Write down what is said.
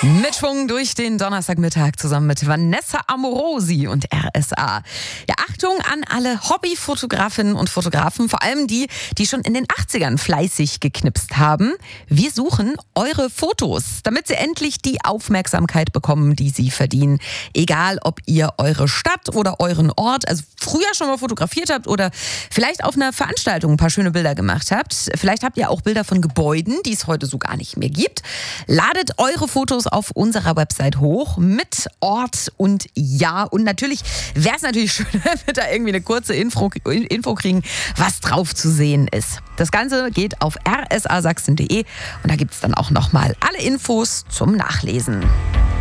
Mit Schwung durch den Donnerstagmittag zusammen mit Vanessa Amorosi und RSA. Ja, Achtung an alle Hobbyfotografinnen und Fotografen, vor allem die, die schon in den 80ern fleißig geknipst haben. Wir suchen eure Fotos, damit sie endlich die Aufmerksamkeit bekommen, die sie verdienen. Egal, ob ihr eure Stadt oder euren Ort, also früher schon mal fotografiert habt oder vielleicht auf einer Veranstaltung ein paar schöne Bilder gemacht habt. Vielleicht habt ihr auch Bilder von Gebäuden, die es heute so gar nicht mehr gibt. Ladet eure Fotos auf unserer Website hoch mit Ort und Jahr. Und natürlich wäre es natürlich schön, wenn wir da irgendwie eine kurze Info kriegen, was drauf zu sehen ist. Das Ganze geht auf rsasachsen.de und da gibt es dann auch nochmal alle Infos zum Nachlesen.